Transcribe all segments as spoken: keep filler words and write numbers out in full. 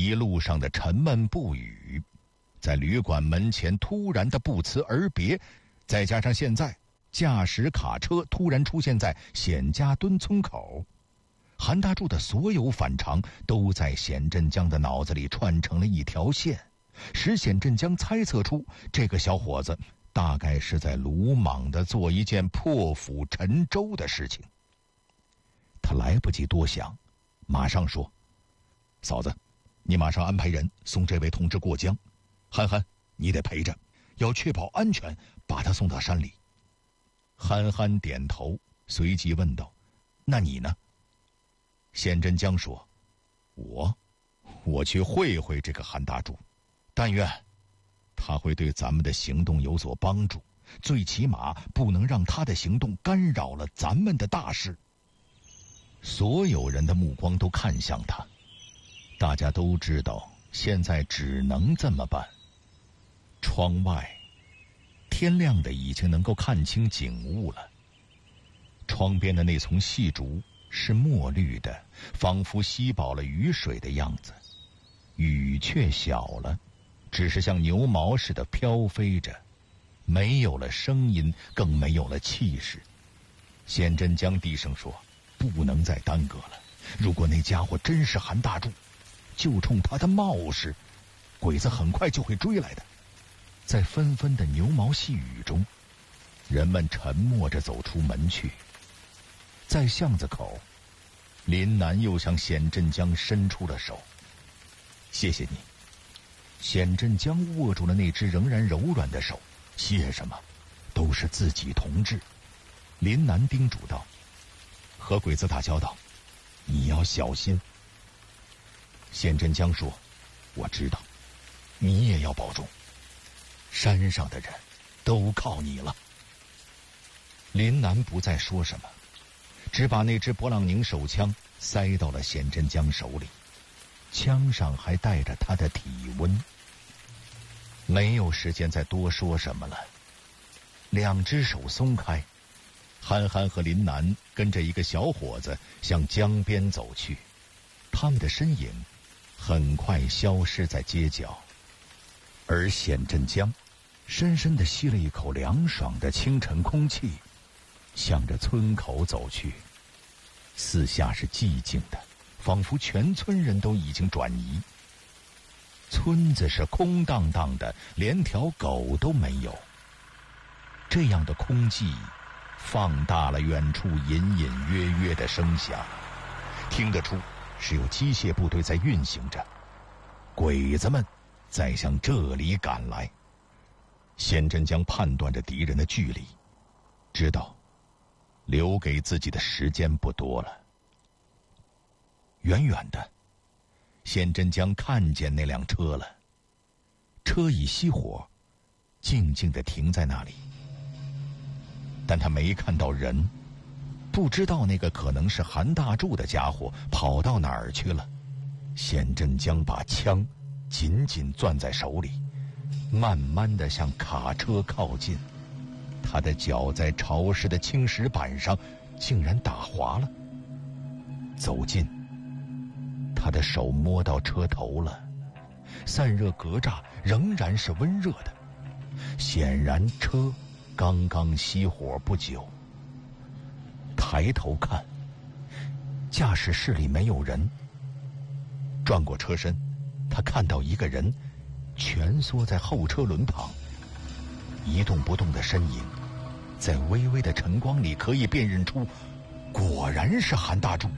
一路上的沉闷不语，在旅馆门前突然的不辞而别，再加上现在驾驶卡车突然出现在显家墩村口，韩大柱的所有反常都在显振江的脑子里串成了一条线，使显振江猜测出这个小伙子大概是在鲁莽地做一件破釜沉舟的事情。他来不及多想，马上说：嫂子，你马上安排人送这位同志过江，憨憨你得陪着，要确保安全，把他送到山里。憨憨点头，随即问道：那你呢？显振江说：我我去会会这个韩大柱，但愿他会对咱们的行动有所帮助，最起码不能让他的行动干扰了咱们的大事。所有人的目光都看向他，大家都知道现在只能这么办。窗外天亮的已经能够看清景物了，窗边的那丛细竹是墨绿的，仿佛吸饱了雨水的样子，雨却小了，只是像牛毛似的飘飞着，没有了声音，更没有了气势。显振江低声说：不能再耽搁了，如果那家伙真是韩大柱，就冲他的冒失，鬼子很快就会追来的。在纷纷的牛毛细雨中，人们沉默着走出门去。在巷子口，林南又向显振江伸出了手：谢谢你。显振江握住了那只仍然柔软的手：谢什么，都是自己同志。林南叮嘱道：和鬼子打交道，你要小心。显振江说：我知道，你也要保重，山上的人都靠你了。林南不再说什么，只把那只勃朗宁手枪塞到了显振江手里，枪上还带着他的体温。没有时间再多说什么了，两只手松开，憨憨和林南跟着一个小伙子向江边走去，他们的身影很快消失在街角。而显振江深深地吸了一口凉爽的清晨空气，向着村口走去。四下是寂静的，仿佛全村人都已经转移。村子是空荡荡的，连条狗都没有。这样的空寂放大了远处隐隐约约的声响，听得出是有机械部队在运行着，鬼子们在向这里赶来。显振江判断着敌人的距离，知道留给自己的时间不多了。远远的，显振江看见那辆车了，车已熄火，静静地停在那里。但他没看到人，不知道那个可能是韩大柱的家伙跑到哪儿去了。显振江把枪紧紧攥在手里，慢慢地向卡车靠近。他的脚在潮湿的青石板上竟然打滑了。走近，他的手摸到车头了，散热格栅仍然是温热的，显然车刚刚熄火不久。抬头看，驾驶室里没有人。转过车身，他看到一个人蜷缩在后车轮旁，一动不动的身影在微微的晨光里可以辨认出，果然是韩大柱。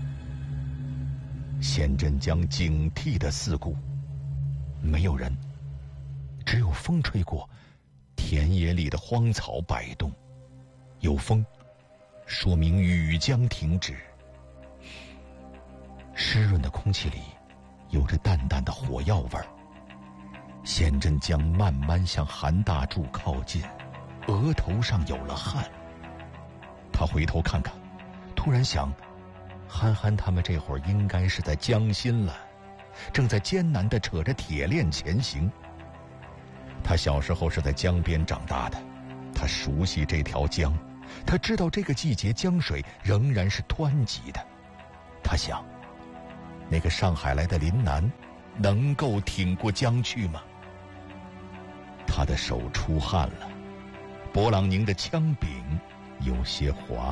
显振江警惕的四顾，没有人，只有风吹过，田野里的荒草摆动。有风，说明雨将停止。湿润的空气里有着淡淡的火药味儿。显振江慢慢向韩大柱靠近，额头上有了汗。他回头看看，突然想，憨憨他们这会儿应该是在江心了，正在艰难地扯着铁链前行。他小时候是在江边长大的，他熟悉这条江，他知道这个季节江水仍然是湍急的。他想，那个上海来的林南能够挺过江去吗？他的手出汗了，勃朗宁的枪柄有些滑。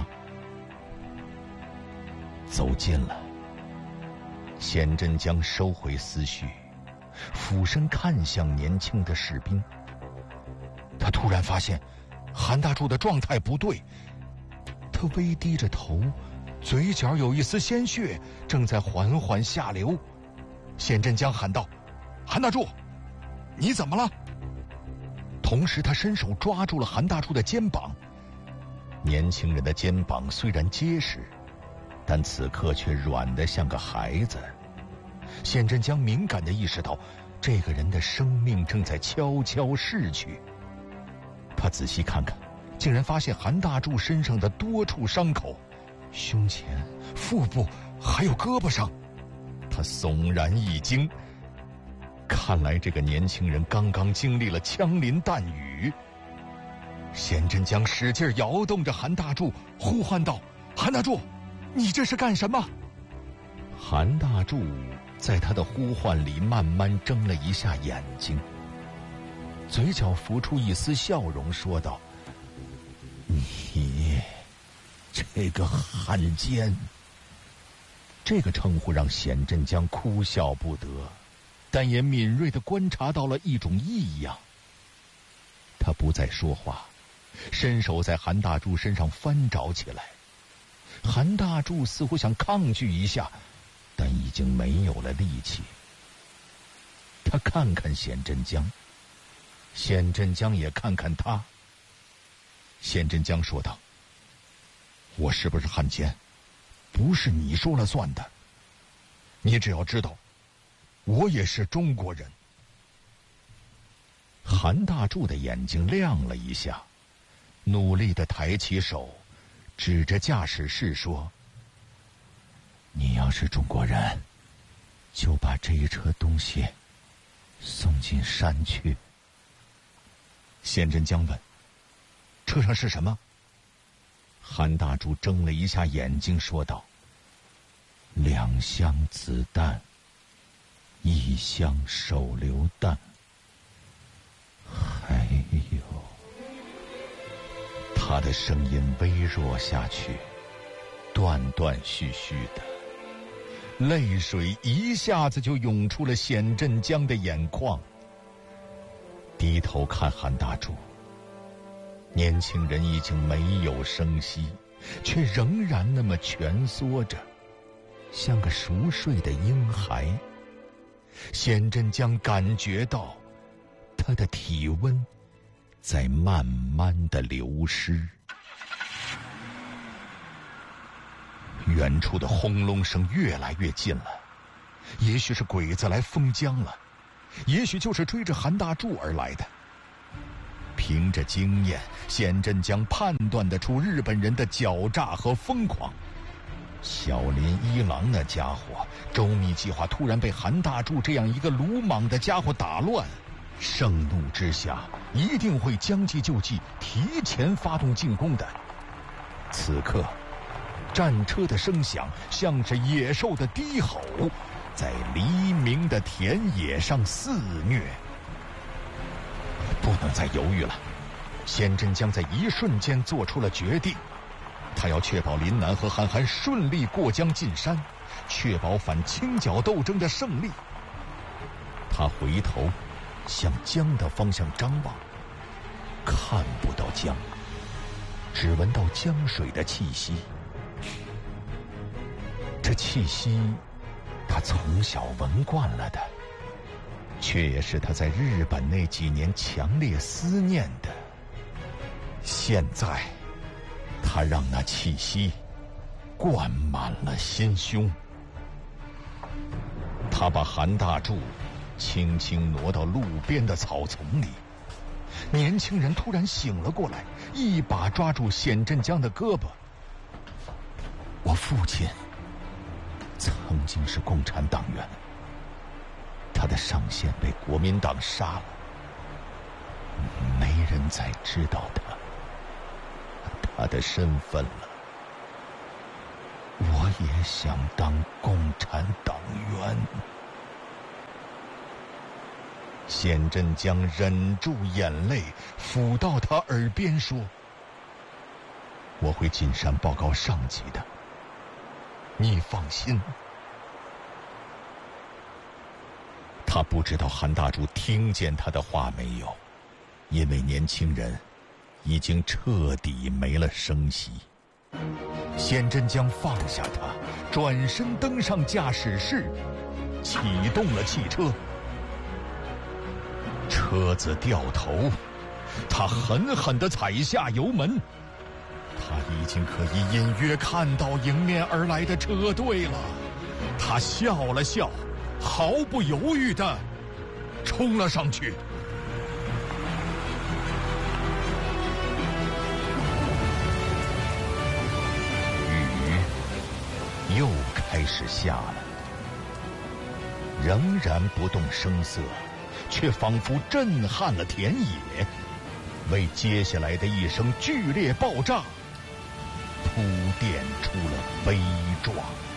走近了，贤真江收回思绪，俯身看向年轻的士兵。他突然发现韩大柱的状态不对，他微低着头，嘴角有一丝鲜血正在缓缓下流。贤真江喊道：“韩大柱，你怎么了？”同时他伸手抓住了韩大柱的肩膀。年轻人的肩膀虽然结实，但此刻却软得像个孩子。贤真江敏感地意识到，这个人的生命正在悄悄逝去。他仔细看看，竟然发现韩大柱身上的多处伤口，胸前、腹部还有胳膊上。他悚然一惊，看来这个年轻人刚刚经历了枪林弹雨。贤真江使劲摇动着韩大柱，呼唤道：“韩大柱，你这是干什么？”韩大柱在他的呼唤里慢慢睁了一下眼睛，嘴角浮出一丝笑容，说道：“你这个汉奸。”这个称呼让贤真江哭笑不得，但也敏锐地观察到了一种异样。他不再说话，伸手在韩大柱身上翻找起来。韩大柱似乎想抗拒一下，但已经没有了力气。他看看贤真江，贤真江也看看他。贤真江说道：“我是不是汉奸，不是你说了算的。你只要知道，我也是中国人。”韩大柱的眼睛亮了一下，努力地抬起手，指着驾驶室说：“你要是中国人，就把这一车东西送进山去。”贤真江问：“车上是什么？”韩大柱睁了一下眼睛，说道：“两箱子弹，一箱手榴弹，还有……”他的声音微弱下去，断断续续的，泪水一下子就涌出了贤真江的眼眶。低头看韩大柱，年轻人已经没有声息，却仍然那么蜷缩着，像个熟睡的婴孩。贤真江感觉到他的体温在慢慢的流失。远处的轰隆声越来越近了，也许是鬼子来封江了，也许就是追着韩大柱而来的。凭着经验，贤真江判断得出日本人的狡诈和疯狂。小林一郎那家伙，周密计划突然被韩大柱这样一个鲁莽的家伙打乱，盛怒之下一定会将计就计，提前发动进攻的。此刻战车的声响像是野兽的低吼，在黎明的田野上肆虐。不能再犹豫了，贤真江在一瞬间做出了决定。他要确保林南和韩寒顺利过江进山，确保反清剿斗争的胜利。他回头向江的方向张望，看不到江，只闻到江水的气息。这气息他从小闻惯了的，却也是他在日本那几年强烈思念的。现在他让那气息灌满了心胸。他把韩大柱轻轻挪到路边的草丛里。年轻人突然醒了过来，一把抓住贤真江的胳膊。我父亲曾经是共产党员，他的上线被国民党杀了，没人再知道他他的身份了。我也想当共产党员。 县真将忍住眼泪，抚到他耳边说：“我会进山报告上级的，你放心。”他不知道韩大柱听见他的话没有，因为年轻人已经彻底没了声息。县真将放下他，转身登上驾驶室，启动了汽车。车子掉头，他狠狠地踩下油门。他已经可以隐约看到迎面而来的车队了。他笑了笑，毫不犹豫地冲了上去。雨又开始下了，仍然不动声色，却仿佛震撼了田野，为接下来的一声剧烈爆炸铺垫出了悲壮。